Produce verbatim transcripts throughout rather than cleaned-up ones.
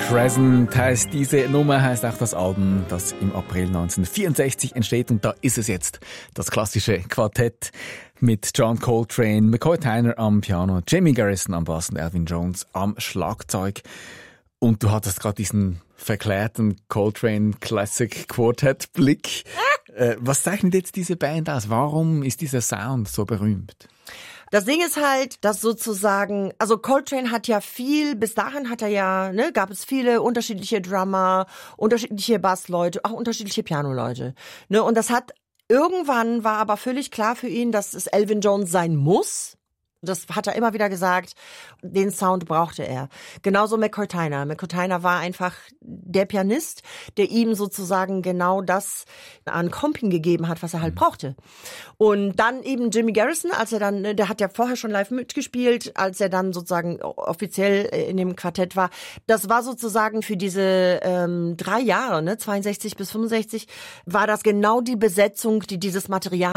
Present heißt diese Nummer, heißt auch das Album, das im April neunzehnhundertvierundsechzig entsteht. Und da ist es jetzt, das klassische Quartett mit John Coltrane, McCoy Tyner am Piano, Jimmy Garrison am Bass und Elvin Jones am Schlagzeug. Und du hattest gerade diesen verklärten Coltrane Classic Quartet Blick. Äh, was zeichnet jetzt diese Band aus? Warum ist dieser Sound so berühmt? Das Ding ist halt, dass sozusagen, also Coltrane hat ja viel, bis dahin hat er ja, ne, gab es viele unterschiedliche Drummer, unterschiedliche Bassleute, auch unterschiedliche Pianoleute, ne, und das hat, irgendwann war aber völlig klar für ihn, dass es Elvin Jones sein muss. Das hat er immer wieder gesagt, den Sound brauchte er. Genauso McCoy Tyner. McCoy Tyner war einfach der Pianist, der ihm sozusagen genau das an Comping gegeben hat, was er halt brauchte. Und dann eben Jimmy Garrison, als er dann, der hat ja vorher schon live mitgespielt, als er dann sozusagen offiziell in dem Quartett war. Das war sozusagen für diese ähm, drei Jahre, ne, zweiundsechzig bis fünfundsechzig, war das genau die Besetzung, die dieses Material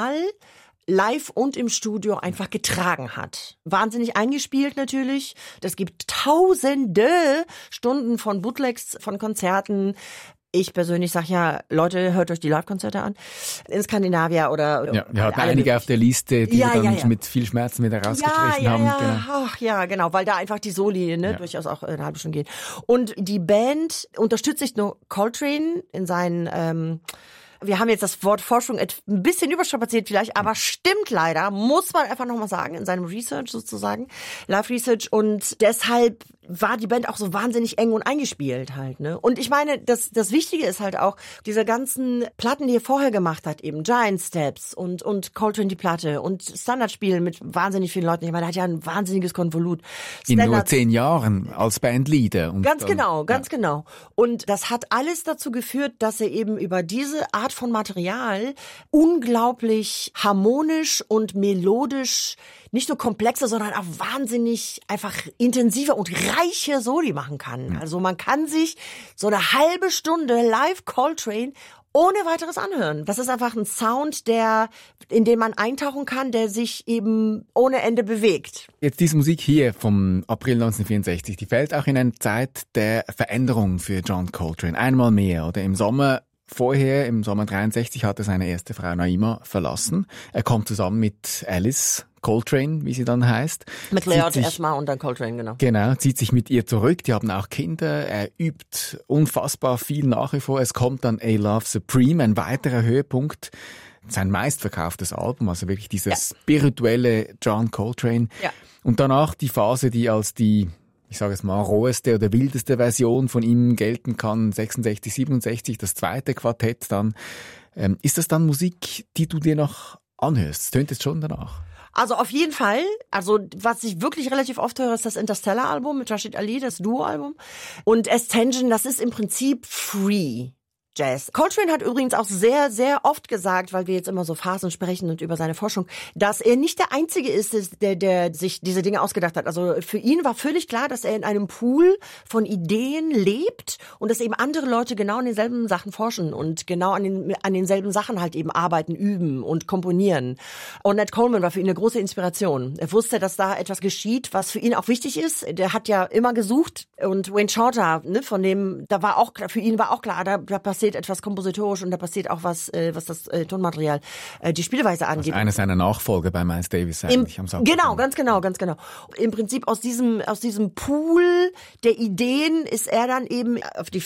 live und im Studio einfach getragen hat. Wahnsinnig eingespielt natürlich. Es gibt tausende Stunden von Bootlegs, von Konzerten. Ich persönlich sage ja, Leute, hört euch die Live-Konzerte an. In Skandinavien oder... Ja, wir hatten einige auf der Liste, die ja, wir dann ja, ja. mit viel Schmerzen wieder rausgestrichen ja, ja, haben. Ja, genau. Ach, ja, genau, weil da einfach die Soli ne, ja. durchaus auch eine halbe Stunde gehen. Und die Band unterstützt nicht nur Coltrane in seinen... Ähm, Wir haben jetzt das Wort Forschung ein bisschen überstrapaziert vielleicht, aber stimmt leider, muss man einfach nochmal sagen, in seinem Research sozusagen, Live Research. Und deshalb war die Band auch so wahnsinnig eng und eingespielt halt, ne? Und ich meine, das, das Wichtige ist halt auch, diese ganzen Platten, die er vorher gemacht hat, eben Giant Steps und, und Coltrane die Platte und Standardspielen mit wahnsinnig vielen Leuten. Ich meine, er hat ja ein wahnsinniges Konvolut. In Standards, nur zehn Jahren als Bandleader. Und ganz dann, genau, ganz ja. genau. Und das hat alles dazu geführt, dass er eben über diese Art von Material unglaublich harmonisch und melodisch nicht nur komplexe, sondern auch wahnsinnig einfach intensive und reiche Soli machen kann. Also man kann sich so eine halbe Stunde live Coltrane ohne weiteres anhören. Das ist einfach ein Sound, der, in den man eintauchen kann, der sich eben ohne Ende bewegt. Jetzt diese Musik hier vom April neunzehnhundertvierundsechzig, die fällt auch in eine Zeit der Veränderung für John Coltrane. Einmal mehr, oder? Im Sommer Vorher, im Sommer dreiundsechzig, hat er seine erste Frau Naima verlassen. Er kommt zusammen mit Alice Coltrane, wie sie dann heißt. Mit Laird erstmal und dann Coltrane, genau. Genau, zieht sich mit ihr zurück. Die haben auch Kinder. Er übt unfassbar viel nach wie vor. Es kommt dann A Love Supreme, ein weiterer Höhepunkt. Sein meistverkauftes Album, also wirklich dieser ja. spirituelle John Coltrane. Ja. Und danach die Phase, die als die ich sage es mal, roheste oder wildeste Version von ihm gelten kann, sechsundsechzig, siebenundsechzig, das zweite Quartett dann. Ähm, ist das dann Musik, die du dir noch anhörst? Es tönt jetzt schon danach. Also auf jeden Fall. Also was ich wirklich relativ oft höre, ist das Interstellar-Album mit Rashid Ali, das Duo-Album. Und Ascension, das ist im Prinzip free Jazz. Coltrane hat übrigens auch sehr, sehr oft gesagt, weil wir jetzt immer so Phasen sprechen und über seine Forschung, dass er nicht der Einzige ist, der, der sich diese Dinge ausgedacht hat. Also für ihn war völlig klar, dass er in einem Pool von Ideen lebt und dass eben andere Leute genau an denselben Sachen forschen und genau an, den, an denselben Sachen halt eben arbeiten, üben und komponieren. Und Nat Coleman war für ihn eine große Inspiration. Er wusste, dass da etwas geschieht, was für ihn auch wichtig ist. Der hat ja immer gesucht und Wayne Shorter, ne, von dem, da war auch, für ihn war auch klar, da, da passiert etwas kompositorisch und da passiert auch was, äh, was das äh, Tonmaterial, äh, die Spielweise angeht. Also einer seiner Nachfolger bei Miles Davis eigentlich Im, am Sound. Genau, ganz genau, ganz genau. Im Prinzip aus diesem aus diesem Pool der Ideen ist er dann eben auf die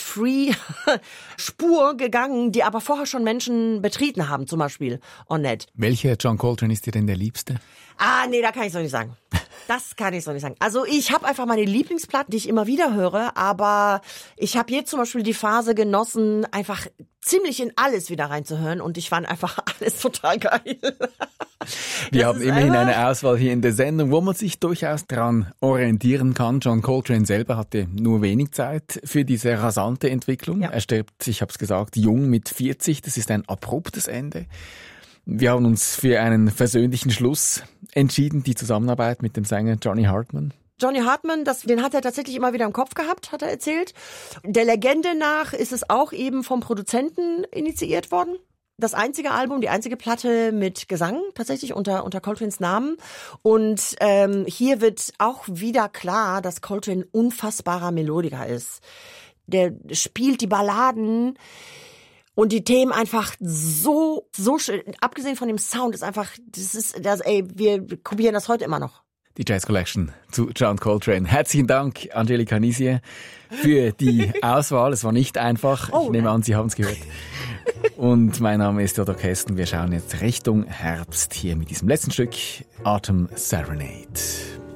Free-Spur gegangen, die aber vorher schon Menschen betreten haben, zum Beispiel Ornette. Welcher John Coltrane ist dir denn der Liebste? Ah, nee, da kann ich so nicht sagen. Das kann ich so nicht sagen. Also ich habe einfach meine Lieblingsplatten, die ich immer wieder höre, aber ich habe jetzt zum Beispiel die Phase genossen, einfach ziemlich in alles wieder reinzuhören und ich fand einfach alles total geil. Wir das haben immerhin einfach eine Auswahl hier in der Sendung, wo man sich durchaus dran orientieren kann. John Coltrane selber hatte nur wenig Zeit für diese rasante Entwicklung. Ja. Er stirbt, ich habe es gesagt, jung mit vierzig. Das ist ein abruptes Ende. Wir haben uns für einen versöhnlichen Schluss entschieden, die Zusammenarbeit mit dem Sänger Johnny Hartman. Johnny Hartman, das, den hat er tatsächlich immer wieder im Kopf gehabt, hat er erzählt. Der Legende nach ist es auch eben vom Produzenten initiiert worden. Das einzige Album, die einzige Platte mit Gesang, tatsächlich unter unter Coltranes Namen. Und ähm, hier wird auch wieder klar, dass Coltrane unfassbarer Melodiker ist. der spielt die Balladen und die Themen einfach so, so schön. Abgesehen von dem Sound ist einfach, das ist, das, ey, wir kopieren das heute immer noch. Die Jazz Collection zu John Coltrane. Herzlichen Dank, Angelika Niesier, für die Auswahl. Es war nicht einfach. Oh, ich nehme nein. an, Sie haben es gehört. Und mein Name ist Theodor Kästen. Wir schauen jetzt Richtung Herbst hier mit diesem letzten Stück Autumn Serenade.